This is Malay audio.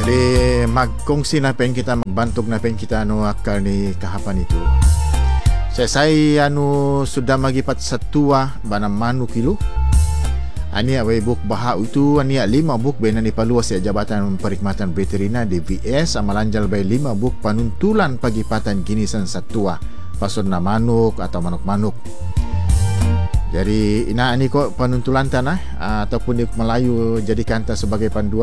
Jadi magkongsi na pen kita, magbantog na pen kita akal ni kahapan itu. Saya sudah magipat sa tua bana manu kilo. Ani away book baha itu ani 5 book bena ni paluas ya Jabatan Perkhidmatan Veterina DVS amalanjal bay 5 book panuntulan pagipatan ginisan sa tua pasod na manuk atau manuk-manuk. Jadi ina ani ko panuntulan tanah ataupun di Melayu jadikan ta sebagai panduan